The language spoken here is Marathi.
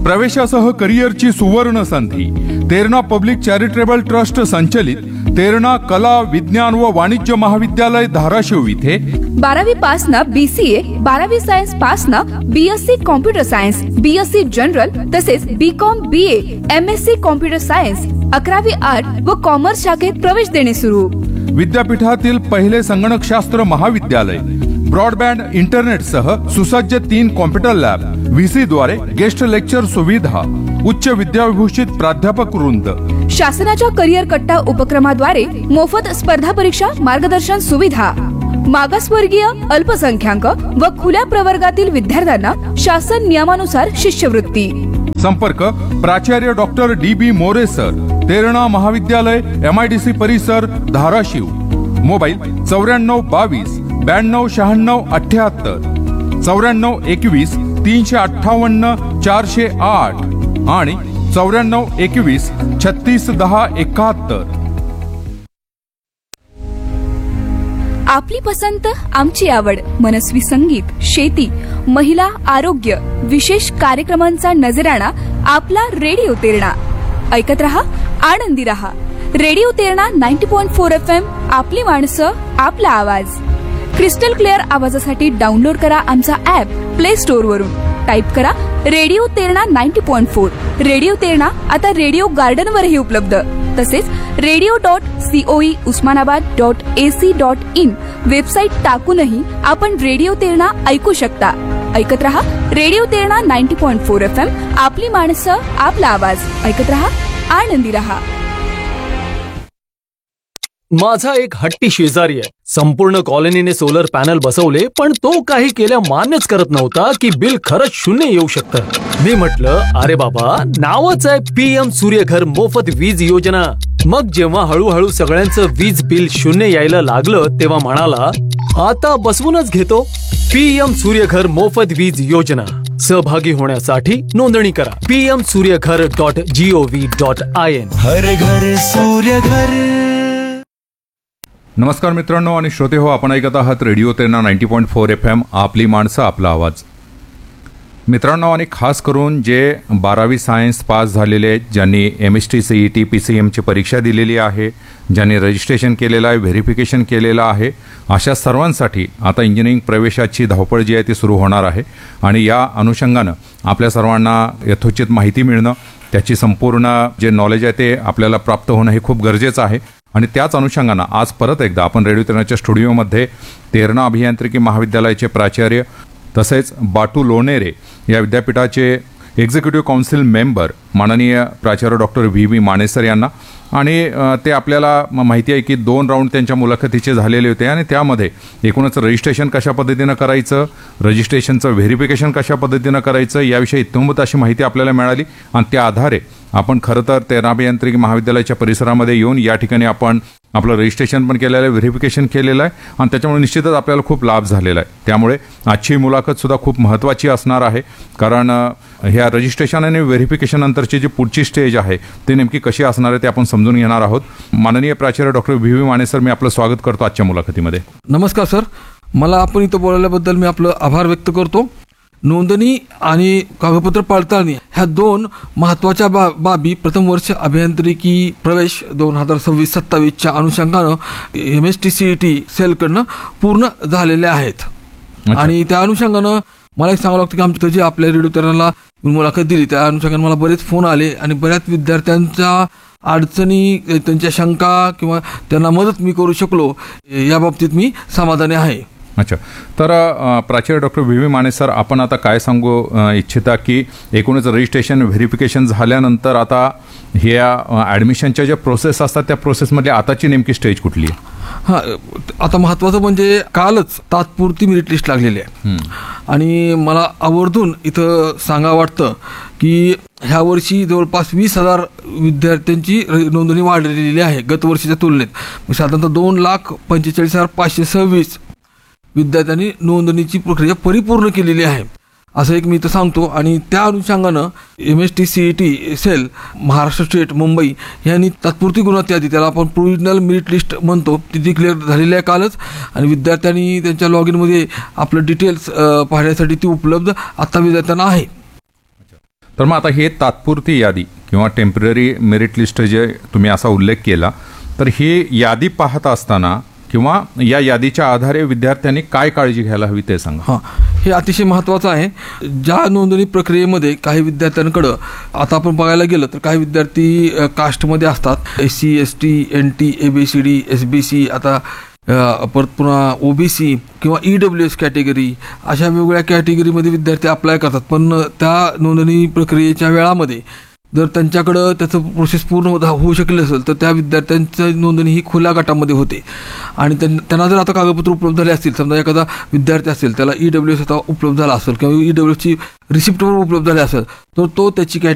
प्रवेशासह करिअरची सुवर्ण संधी. तेरणा पब्लिक चॅरिटेबल ट्रस्ट संचलित तेरणा कला विज्ञान व वाणिज्य महाविद्यालय धाराशिव इथे 12वी पास ना BCA, 12वी सायन्स पास ना BSc computer science, BSc general तसेच BCom BA, MSc computer science, 11वी art व कॉमर्स शाखेत प्रवेश देणे सुरू. विद्यापीठातील पहिले संगणकशास्त्र महाविद्यालय, ब्रॉडबँड इंटरनेटसह सुसज्ज 3 कॉम्प्युटर लॅब, VC द्वारे गेस्ट लेक्चर सुविधा, उच्च विद्याविभूषित प्राध्यापक वृंद. शासनाच्या करिअर कट्टा उपक्रमाद्वारे मोफत स्पर्धा परीक्षा मार्गदर्शन सुविधा. मागासवर्गीय, अल्पसंख्याक व खुल्या प्रवर्गातील विद्यार्थ्यांना शासन नियमानुसार शिष्यवृत्ती. संपर्क प्राचार्य doctor DB More sir, Terna महाविद्यालय, MIDC परिसर, धाराशिव. मोबाईल 9422 9296 78, 9421 358 408 आणि 9421 3610 71. आपली पसंत, आमची आवड. मनस्वी संगीत, शेती, महिला, आरोग्य, विशेष कार्यक्रमांचा नजराणा आपला रेडिओ तेरणा. ऐकत रहा, आनंदी रहा. Radio Terna 90.4 FM. आपली माणसं, आपला आवाज. क्रिस्टल क्लिअर आवाजासाठी डाउनलोड करा आमचा ऍप प्ले स्टोअर वरून. टाईप करा रेडिओ तेरणा 90.4. रेडिओ तेरणा आता रेडिओ गार्डन वरही उपलब्ध. तसेच radio.coe usmanabad.ac.in वेबसाईट टाकूनही आपण रेडिओ तेरणा ऐकू शकता. ऐकत रहा रेडिओ तेरणा 90.4 FM. आपली माणसं, आपला आवाज. ऐकत रहा, आनंदी रहा. माझा एक हट्टी शेजारी आहे. संपूर्ण कॉलनीने सोलर पॅनल बसवले, पण तो काही केल्या मान्यच करत नव्हता की बिल खरंच 0 येऊ शकतं. मी म्हटलं, अरे बाबा, नावच आहे PM सूर्यघर मोफत वीज योजना. मग जेव्हा हळूहळू सगळ्यांचं वीज बिल 0 यायला लागलं, तेव्हा म्हणाला, आता बसवूनच घेतो. PM सूर्यघर मोफत वीज योजना. सहभागी होण्यासाठी नोंदणी करा pmsuryaghar.gov.in. हर घर सूर्यघर. नमस्कार मित्रांनो आणि श्रोते हो, आपण ऐकत आहात रेडिओ तेरणा 90.4 FM. आपली माणसं, आपला आवाज. मित्रांनो, आणि खास करून जे 12वी सायन्स पास झालेले आहेत, ज्यांनी MST CET PCMची परीक्षा दिलेली आहे, ज्यांनी रजिस्ट्रेशन केलेलं आहे, व्हेरिफिकेशन केलेलं आहे, अशा सर्वांसाठी आता इंजिनिअरिंग प्रवेशाची धावपळ जी आहे ती सुरू होणार आहे. आणि या अनुषंगानं आपल्या सर्वांना यथोचित माहिती मिळणं, त्याची संपूर्ण जे नॉलेज आहे ते आपल्याला प्राप्त होणं हे खूप गरजेचं आहे. आणि त्याच अनुषंगानं आज परत एकदा आपण रेडिओ तेरणाच्या स्टुडिओमध्ये तेरणा अभियांत्रिकी महाविद्यालयाचे प्राचार्य तसेच बाटू लोणेरे या विद्यापीठाचे एक्झिक्युटिव्ह काउन्सिल मेंबर माननीय प्राचार्य डॉक्टर VB माने सर यांना. आणि ते आपल्याला माहिती आहे की 2 राऊंड त्यांच्या मुलाखतीचे झालेले होते आणि त्यामध्ये एकूणच रजिस्ट्रेशन कशा पद्धतीनं करायचं, रजिस्ट्रेशनचं व्हेरिफिकेशन कशा पद्धतीनं करायचं याविषयी इत्थंभूत अशी माहिती आपल्याला मिळाली. आणि त्या आधारे आपण खरं तर तेरणा अभियांत्रिकी महाविद्यालयाच्या परिसरामध्ये येऊन या ठिकाणी आपण आपलं रजिस्ट्रेशन पण केलेलं आहे, व्हेरिफिकेशन केलेलं आहे आणि त्याच्यामुळे निश्चितच आपल्याला खूप लाभ झालेला आहे. त्यामुळे आजची मुलाखतसुद्धा खूप महत्त्वाची असणार आहे, कारण ह्या रजिस्ट्रेशन आणि व्हेरिफिकेशन नंतरची जी पुढची स्टेज आहे ते नेमकी कशी असणार आहे ते आपण समजून घेणार आहोत. माननीय प्राचार्य डॉक्टर VB माने सर, मी आपलं स्वागत करतो आजच्या मुलाखतीमध्ये. नमस्कार सर, मला आपण इथं बोलवल्याबद्दल मी आपलं आभार व्यक्त करतो. नोंदणी आणि कागदपत्र पडताळणी ह्या 2 महत्त्वाच्या बाबी प्रथम वर्ष अभियांत्रिकी प्रवेश 2026-27च्या अनुषंगानं MST CET सेलकडनं पूर्ण झालेल्या आहेत. आणि त्या अनुषंगानं मला एक सांगावं लागतं की आमच्या जे आपल्या रेडिओ तेरणाला मुलाखत दिली त्या अनुषंगानं मला बरेच फोन आले आणि बऱ्याच विद्यार्थ्यांच्या अडचणी, त्यांच्या शंका किंवा त्यांना मदत मी करू शकलो या बाबतीत मी समाधानी आहे. अच्छा, तर प्राचार्य डॉक्टर VB माने सर, आपण आता काय सांगू इच्छिता की एकूणच रजिस्ट्रेशन व्हेरिफिकेशन झाल्यानंतर आता ह्या ॲडमिशनच्या ज्या प्रोसेस असतात त्या प्रोसेसमधली आताची नेमकी स्टेज कुठली आहे? हां, आता महत्त्वाचं म्हणजे कालच तात्पुरती मेरिट लिस्ट लागलेली आहे आणि मला आवर्जून इथं सांगावं वाटतं की ह्या वर्षी जवळपास 20,000 विद्यार्थ्यांची नोंदणी वाढलेली आहे गत वर्षीच्या तुलनेत. साधारणतः 2,45,526 विद्यार्थ्यांनी नोंदणीची प्रक्रिया परिपूर्ण केलेली आहे असं एक मी इथं सांगतो. आणि त्या अनुषंगानं MST CET sale Maharashtra state Mumbai यांनी तात्पुरती गुणवत्ता यादी, त्याला आपण प्रोव्हिजनल मेरिट लिस्ट म्हणतो, ती डिक्लेअर झालेली आहे कालच. आणि विद्यार्थ्यांनी त्यांच्या लॉग इनमध्ये आपलं डिटेल्स पाहण्यासाठी ती उपलब्ध आता विद्यार्थ्यांना आहे. तर मग आता हे तात्पुरती यादी किंवा टेम्पररी मेरिट लिस्ट जे तुम्ही असा उल्लेख केला, तर ही यादी पाहत असताना किंवा या यादीच्या आधारे विद्यार्थ्यांनी काय काळजी घ्यायला हवी ते सांगा. हां, हे अतिशय महत्त्वाचं आहे. ज्या नोंदणी प्रक्रियेमध्ये काही विद्यार्थ्यांकडं आता आपण बघायला गेलं तर काही विद्यार्थी कास्टमध्ये असतात, SC ST NT ABCD SBC, आता परत पुन्हा OBC किंवा EWS कॅटेगरी, अशा वेगवेगळ्या कॅटेगरीमध्ये विद्यार्थी अप्लाय करतात. पण त्या नोंदणी प्रक्रियेच्या वेळामध्ये जर त्यांच्याकडं त्याचं प्रोसेस पूर्ण होऊ शकले असेल तर त्या विद्यार्थ्यांची नोंदणी ही खुल्या गटामध्ये होते. आणि त्यांना जर आता कागदपत्र उपलब्ध झाले असतील, समजा एखादा विद्यार्थी असेल त्याला EWS आता उपलब्ध झाला असेल किंवा EWSची रिसिप्टवर उपलब्ध झाले असेल, तर तो त्याची